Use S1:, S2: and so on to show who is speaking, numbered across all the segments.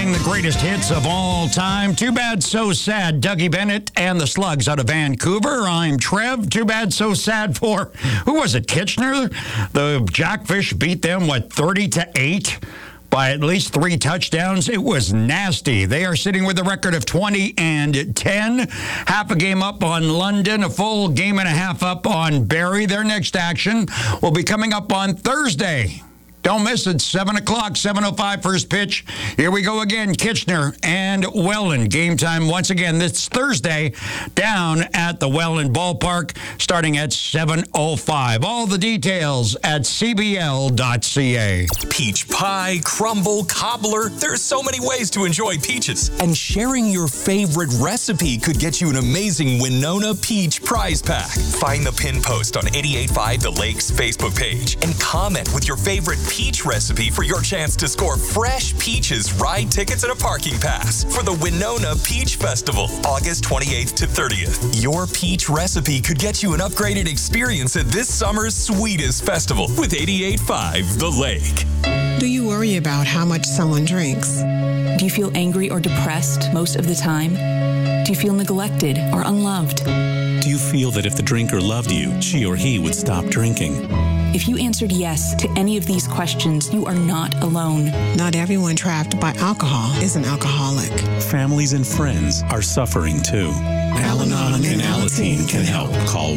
S1: playing the greatest hits of all time. Too Bad, So Sad, Dougie Bennett and the Slugs out of Vancouver. I'm Trev. Too bad, so sad for, who was it, Kitchener? The Jackfish beat them, 30-8? By at least 3 touchdowns. It was nasty. They are sitting with a record of 20-10. Half a game up on London, a full game and a half up on Barrie. Their next action will be coming up on Thursday. Don't miss it, 7 o'clock, 7:05 first pitch. Here we go again, Kitchener and Welland. Game time once again this Thursday down at the Welland Ballpark starting at 7:05. All the details at cbl.ca.
S2: Peach pie, crumble, cobbler. There's so many ways to enjoy peaches. And sharing your favorite recipe could get you an amazing Winona Peach prize pack. Find the pin post on 88.5 The Lake's Facebook page and comment with your favorite peach recipe for your chance to score fresh peaches, ride tickets, and a parking pass for the Winona Peach Festival, August 28th to 30th. Your peach recipe could get you an upgraded experience at this summer's sweetest festival with 88.5 The Lake.
S3: Do you worry about how much someone drinks?
S4: Do you feel angry or depressed most of the time? Do you feel neglected or unloved?
S5: Do you feel that if the drinker loved you, she or he would stop drinking?
S4: If you answered yes to any of these questions, you are not alone.
S3: Not everyone trapped by alcohol is an alcoholic.
S5: Families and friends are suffering too. Al-Anon and Alateen can help. Call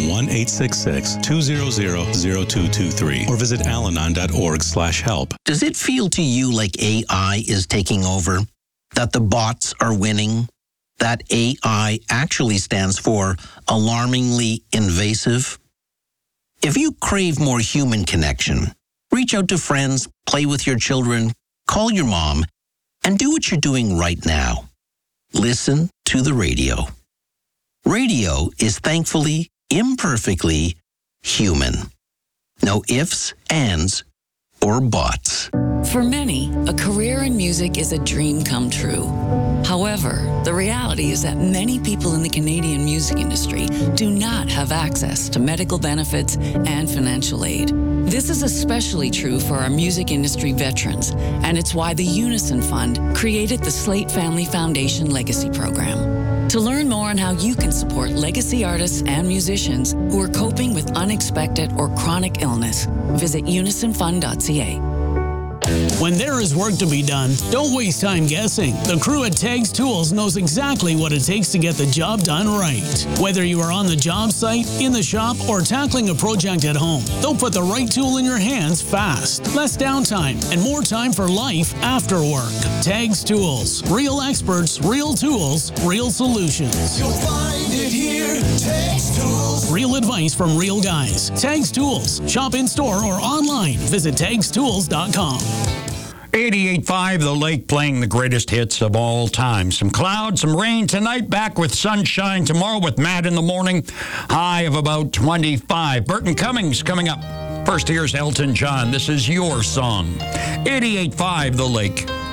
S5: 1-866-200-0223 or visit alanon.org/help.
S6: Does it feel to you like AI is taking over? That the bots are winning? That AI actually stands for alarmingly invasive? If you crave more human connection, reach out to friends, play with your children, call your mom, and do what you're doing right now. Listen to the radio. Radio is thankfully, imperfectly human. No ifs, ands, or buts.
S4: For many, a career in music is a dream come true. However, the reality is that many people in the Canadian music industry do not have access to medical benefits and financial aid. This is especially true for our music industry veterans, and it's why the Unison Fund created the Slate Family Foundation Legacy Program. To learn more on how you can support legacy artists and musicians who are coping with unexpected or chronic illness, visit unisonfund.ca.
S7: When there is work to be done, don't waste time guessing. The crew at Tags Tools knows exactly what it takes to get the job done right. Whether you are on the job site, in the shop, or tackling a project at home, they'll put the right tool in your hands fast. Less downtime and more time for life after work. Tags Tools. Real experts, real tools, real solutions.
S8: You'll find it here. Tags Tools.
S7: Real advice from real guys. Tags Tools. Shop in store or online. Visit tagstools.com.
S1: 88.5 The Lake playing the greatest hits of all time. Some clouds, some rain tonight, back with sunshine tomorrow with Matt in the morning. High of about 25. Burton Cummings coming up. First, here's Elton John. This is your song. 88.5 The Lake.